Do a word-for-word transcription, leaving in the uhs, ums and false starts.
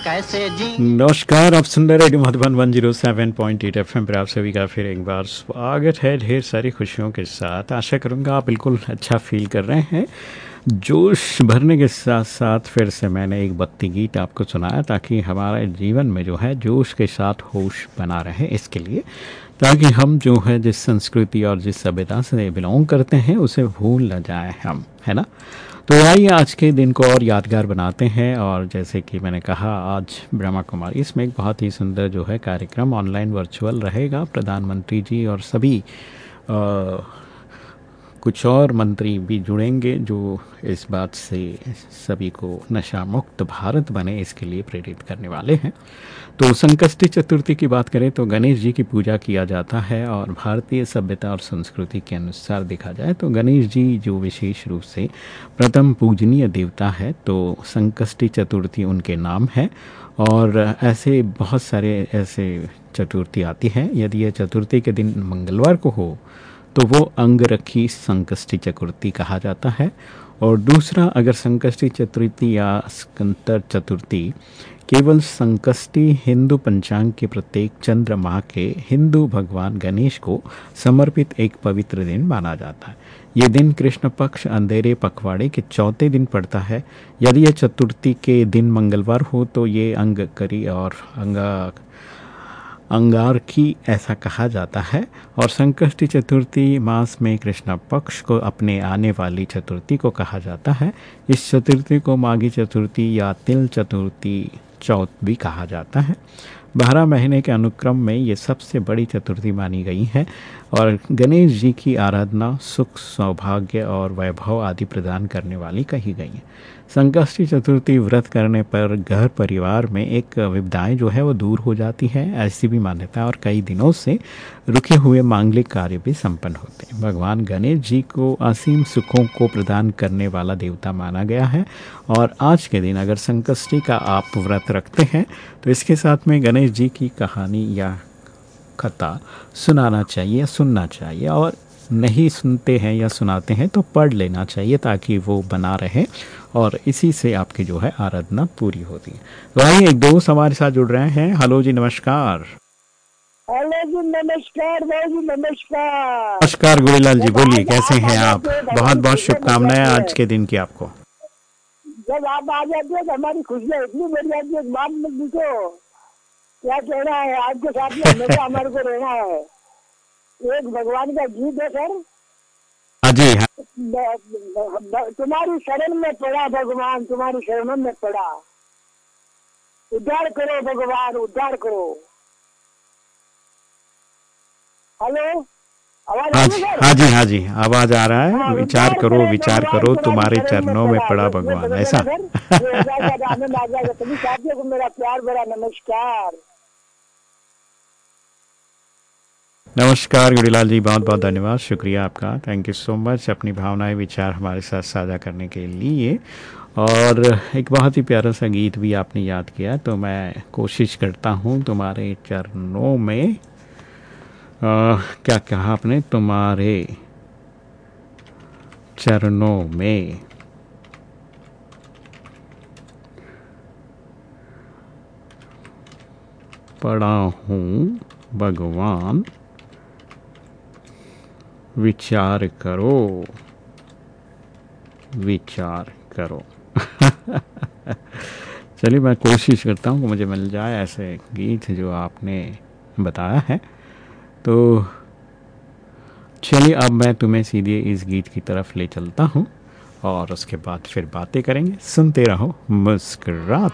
कैसे जी। नमस्कार, आप सुन रहे radio Madhuban one zero seven point eight F M पर आप सभी का फिर एक बार स्वागत है ढेर सारी खुशियों के साथ। आशा करूँगा आप बिल्कुल अच्छा फील कर रहे हैं। जोश भरने के साथ साथ फिर से मैंने एक भक्ति गीत आपको सुनाया ताकि हमारे जीवन में जो है जोश के साथ होश बना रहे, इसके लिए ताकि हम जो है जिस संस्कृति और जिस सभ्यता से बिलोंग करते हैं उसे भूल न जाए हम, है ना। तो आइए आज के दिन को और यादगार बनाते हैं। और जैसे कि मैंने कहा, आज ब्रह्मा कुमारी इसमें एक बहुत ही सुंदर जो है कार्यक्रम ऑनलाइन वर्चुअल रहेगा। प्रधानमंत्री जी और सभी आ, कुछ और मंत्री भी जुड़ेंगे जो इस बात से सभी को नशा मुक्त भारत बने इसके लिए प्रेरित करने वाले हैं। तो संकष्टी चतुर्थी की बात करें तो गणेश जी की पूजा किया जाता है और भारतीय सभ्यता और संस्कृति के अनुसार देखा जाए तो गणेश जी जो विशेष रूप से प्रथम पूजनीय देवता है, तो संकष्टी चतुर्थी उनके नाम है। और ऐसे बहुत सारे ऐसे चतुर्थी आती हैं। यदि यह चतुर्थी के दिन मंगलवार को हो तो वो अंगरखी संकष्टी चतुर्थी कहा जाता है। और दूसरा, अगर संकष्टी चतुर्थी या स्कंतर चतुर्थी केवल संकष्टी हिंदू पंचांग के प्रत्येक चंद्र माह के हिंदू भगवान गणेश को समर्पित एक पवित्र दिन माना जाता है। ये दिन कृष्ण पक्ष अंधेरे पखवाड़े के चौथे दिन पड़ता है। यदि यह चतुर्थी के दिन मंगलवार हो तो ये अंगकरी और अंगा अंगारकी ऐसा कहा जाता है। और संकष्टी चतुर्थी मास में कृष्ण पक्ष को अपने आने वाली चतुर्थी को कहा जाता है। इस चतुर्थी को माघी चतुर्थी या तिल चतुर्थी चौथ भी कहा जाता है। बारह महीने के अनुक्रम में ये सबसे बड़ी चतुर्थी मानी गई है और गणेश जी की आराधना सुख, सौभाग्य और वैभव आदि प्रदान करने वाली कही गई है। संकष्टी चतुर्थी व्रत करने पर घर परिवार में एक विपदाएं जो है वो दूर हो जाती है, ऐसी भी मान्यता। और कई दिनों से रुके हुए मांगलिक कार्य भी संपन्न होते हैं। भगवान गणेश जी को असीम सुखों को प्रदान करने वाला देवता माना गया है। और आज के दिन अगर संकष्टी का आप व्रत रखते हैं तो इसके साथ में गणेश जी की कहानी या कथा सुनाना चाहिए, सुनना चाहिए। और नहीं सुनते हैं या सुनाते हैं तो पढ़ लेना चाहिए ताकि वो बना रहे और इसी से आपकी जो है आराधना पूरी होती है। तो आइए, एक दोस्त हमारे साथ जुड़ रहे हैं। हेलो जी, नमस्कार। हेलो जी, नमस्कार भाई जी, नमस्कार। नमस्कार गुड़ीलाल जी, बोलिए कैसे हैं आप। बहुत बहुत शुभकामनाएं आज के दिन की आपको। जब आप आ जाते हैं तो हमारी खुशियाँ इतनी बढ़ जाती है, बात मत पूछो। क्या कहना है, आपके साथ में हमेशा हमारे को रहना है। एक भगवान का गीत है सर। हाँ जी, हाँ। तुम्हारी शरण में पड़ा भगवान, तुम्हारी शरण में पड़ा, उद्धार करो भगवान, उद्धार करो। हेलो, आवाज हाँ आ जी, रही है हाँ जी, हाँ जी, आवाज आ रहा है। हाँ, विचार उद्धार करो, करे विचार भगवान, करो, तुम्हारी तुम्हारे शरण चरणों में पड़ा भगवान, ऐसा। आनंद आ जाएगा। सभी साथियों को मेरा प्यार भरा नमस्कार। नमस्कार गुड़ीलाल जी, बहुत बहुत धन्यवाद, शुक्रिया आपका। थैंक यू सो मच अपनी भावनाएं विचार हमारे साथ साझा करने के लिए। और एक बहुत ही प्यारा सा गीत भी आपने याद किया, तो मैं कोशिश करता हूँ तुम्हारे चरणों में आ, क्या कहा आपने, तुम्हारे चरणों में पड़ा हूँ भगवान, विचार करो, विचार करो। चलिए, मैं कोशिश करता हूँ कि मुझे मिल जाए ऐसे गीत जो आपने बताया है। तो चलिए, अब मैं तुम्हें सीधे इस गीत की तरफ ले चलता हूँ और उसके बाद फिर बातें करेंगे। सुनते रहो मुस्कुराते